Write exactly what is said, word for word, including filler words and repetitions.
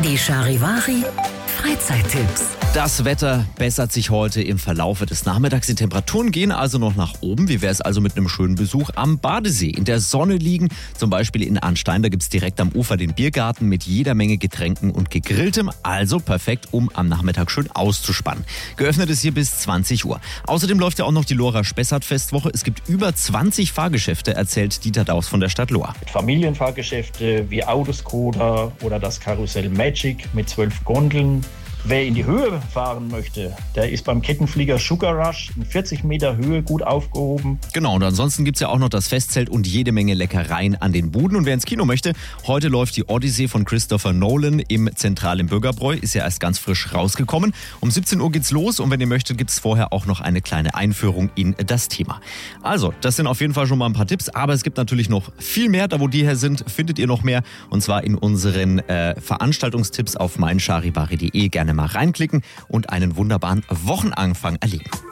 Die Charivari Freizeittipps. Das Wetter bessert sich heute im Verlaufe des Nachmittags. Die Temperaturen gehen also noch nach oben. Wie wäre es also mit einem schönen Besuch am Badesee? In der Sonne liegen, zum Beispiel in Arnstein. Da gibt es direkt am Ufer den Biergarten mit jeder Menge Getränken und Gegrilltem. Also perfekt, um am Nachmittag schön auszuspannen. Geöffnet ist hier bis zwanzig Uhr. Außerdem läuft ja auch noch die Lora-Spessart-Festwoche. Es gibt über zwanzig Fahrgeschäfte, erzählt Dieter Daus von der Stadt Lohr. Familienfahrgeschäfte wie Autoscooter oder das Karussell Magic mit zwölf Gondeln. Wer in die Höhe fahren möchte, der ist beim Kettenflieger Sugar Rush in vierzig Meter Höhe gut aufgehoben. Genau, und ansonsten gibt es ja auch noch das Festzelt und jede Menge Leckereien an den Buden. Und wer ins Kino möchte, heute läuft die Odyssee von Christopher Nolan im zentralen Bürgerbräu. Ist ja erst ganz frisch rausgekommen. Um siebzehn Uhr geht's los und wenn ihr möchtet, gibt es vorher auch noch eine kleine Einführung in das Thema. Also, das sind auf jeden Fall schon mal ein paar Tipps, aber es gibt natürlich noch viel mehr. Da wo die hier sind, findet ihr noch mehr. Und zwar in unseren äh, Veranstaltungstipps auf mein charivari punkt de. Gerne mal reinklicken und einen wunderbaren Wochenanfang erleben.